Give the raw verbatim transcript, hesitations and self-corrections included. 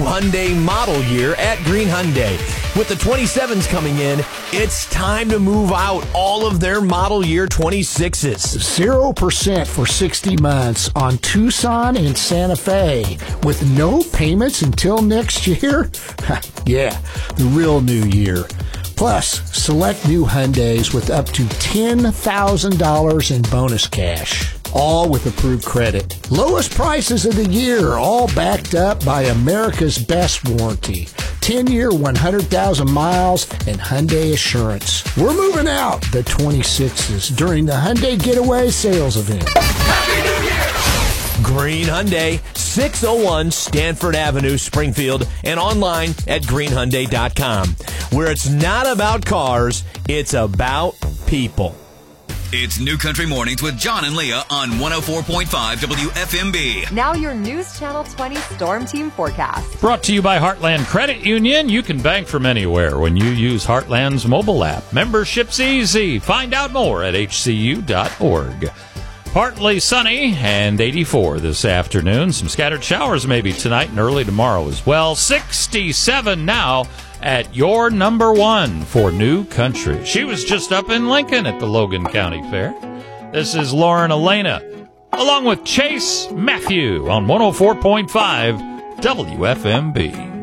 Hyundai model year at Green Hyundai. With the twenty-sevens coming in, it's time to move out all of their model year twenty-sixes. zero percent for sixty months on Tucson and Santa Fe with no payments until next year? Yeah, the real new year. Plus, select new Hyundais with up to ten thousand dollars in bonus cash. All with approved credit. Lowest prices of the year, all backed up by America's best warranty. ten-year, one hundred thousand miles, and Hyundai Assurance. We're moving out the twenty-sixes during the Hyundai Getaway Sales Event. Happy New Year! Green Hyundai, six oh one Stanford Avenue, Springfield, and online at green hyundai dot com. Where it's not about cars, it's about people. It's New Country Mornings with John and Leah on one oh four point five W F M B. Now your News Channel twenty Storm Team forecast. Brought to you by Heartland Credit Union. You can bank from anywhere when you use Heartland's mobile app. Membership's easy. Find out more at h c u dot org. Partly sunny and eighty-four this afternoon. Some scattered showers maybe tonight and early tomorrow as well. sixty-seven now at your number one for New Country. She was just up in Lincoln at the Logan County Fair. This is Lauren Elena, along with Chase Matthew on one oh four point five W F M B.